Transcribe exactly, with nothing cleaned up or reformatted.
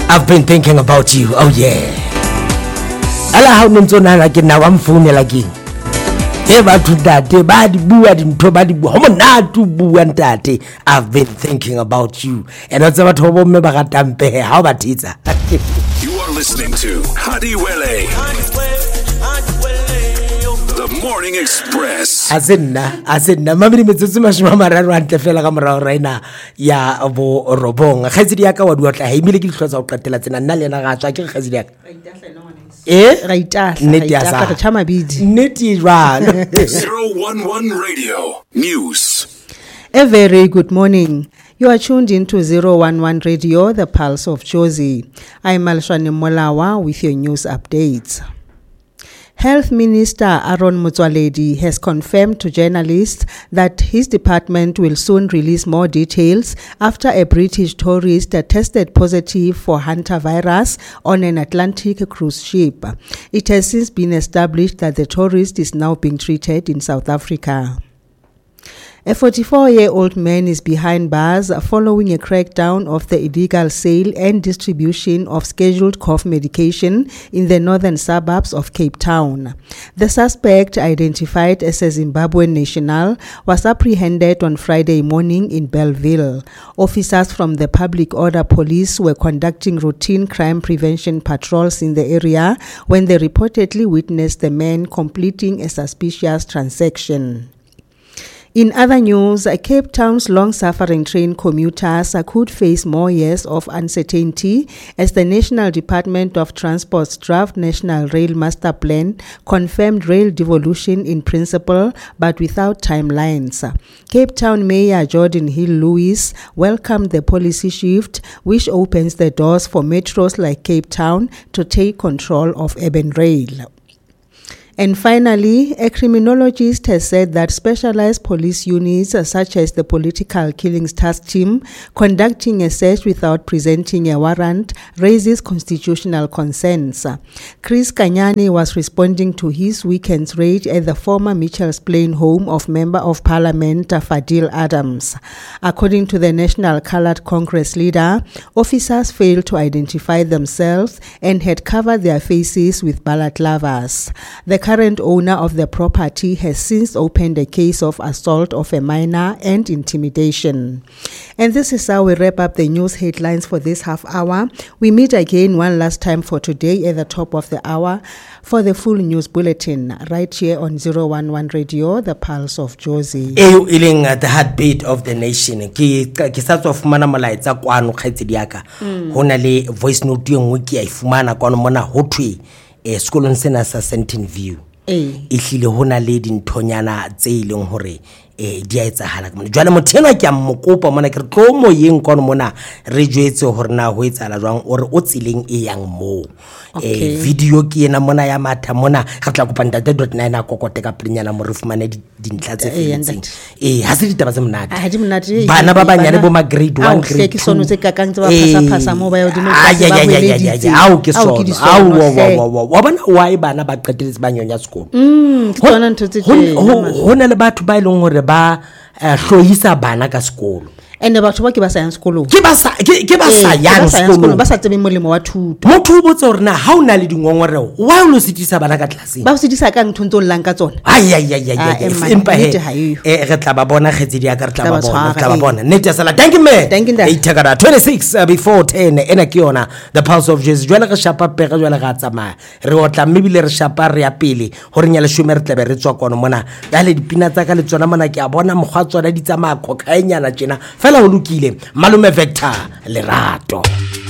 I've been thinking about you. Oh yeah. Ala ha no ntso nana ke na wa mfounela ke. E ba thutate ba di bua di ntho ba di bua. Ho monatu bua ntate. I've been thinking about you. And what's about ho bomme ba gatampe ha ba titsa. You are listening to Hadiwele. The Morning Express. Asenna asenna mamini metsotso mashima mararo a ntefela ka morao raina ya bo robong. Khatsidi ya ka wa duatla ha imile ke dihlotsa o qetela tsena nna le yena ga tswa ke khatsidi ya ka. Eh ra itahla ra itahla ka tshama bidi neti jwana. zero one one Radio News. A very good morning. You are tuned into zero one one Radio, the Pulse of Jozi. I'm Malshwane Molawa with your news updates. Health Minister Aaron Motsoaledi has confirmed to journalists that his department will soon release more details after a British tourist tested positive for hantavirus on an Atlantic cruise ship. It has since been established that the tourist is now being treated in South Africa. A forty-four-year-old man is behind bars following a crackdown of the illegal sale and distribution of scheduled cough medication in the northern suburbs of Cape Town. The suspect, identified as a Zimbabwean national, was apprehended on Friday morning in Bellville. Officers from the Public Order Police were conducting routine crime prevention patrols in the area when they reportedly witnessed the man completing a suspicious transaction. In other news, Cape Town's long-suffering train commuters could face more years of uncertainty as the National Department of Transport's draft National Rail Master Plan confirmed rail devolution in principle but without timelines. Cape Town Mayor Jordan Hill-Lewis welcomed the policy shift, which opens the doors for metros like Cape Town to take control of urban rail. And finally, a criminologist has said that specialized police units, such as the Political Killings Task Team, conducting a search without presenting a warrant raises constitutional concerns. Chris Kanyane was responding to his weekend's raid at the former Mitchell's Plain home of Member of Parliament Fadil Adams. According to the National Coloured Congress leader, officers failed to identify themselves and had covered their faces with balaclavas. The current owner of the property has since opened a case of assault of a minor and intimidation. And this is how we wrap up the news headlines for this half hour. We meet again one last time for today at the top of the hour for the full news bulletin right here on zero one one Radio, the Pulse of Jozi. Eyo iling the heartbeat of the nation. Ki ki sa tswa fumana molaetsa kwano kgaitsedi yaka. Hona le voice note yengwe ke a ifumana kwano mona ho thwe e sekolong sena sa Sentin View e hlile hona le dinthonyana tse ileng hore e di a etsahala ka mona jwale mothena ke a mmokopa mona ke re tlo mo yeng kono mona re jwetse hore na ho etsala jwang ore o tsileng e yang mo e video ke ena mona ya matha mona re tla kopa ntate dot nine a kokote ka plinyana mo re fumane dintlha tse fetseng e ha se ditaba tse monate ha di monate bana ba banyane bo ma grade one grade two ke sono tse ka kang tse ba phasa phasa mo ba yo dino ba boeleditse au ke sono au wa wa bana why bana ba qeteletse ba nyonya sekolo mm ke tsona ntho tse hona le batho ba ileng hore ba hloisa bana ka sekolo and batho ba ke ba sa yang sekolo ke ba sa ke ba sa yang sekolo ba sa tsebe molemo wa thuto motho o botsa hore na ha o na le dingongoreo wa o lo sitisa bana ka classeng ba o sitisa ka nthontso llang ka tsona ai ai ai ai empa he e re tla ba bona khetsedi ya ka re tla ba bona tla ba bona nete sala thank you man thank you eighty twenty-six uh, before ten ena ke yona the Pulse of Jesus jwale re shapa pega jwale ga tsamaya re o tla mebile re shapa re ya pele hore nya le shume re tlebe re tswa kono mona dale dipina tsa ka le tsona mona ke a bona mogwa tsona di tsamaya khokhaenyana tjena fela o lokile Malume Vector Lerato.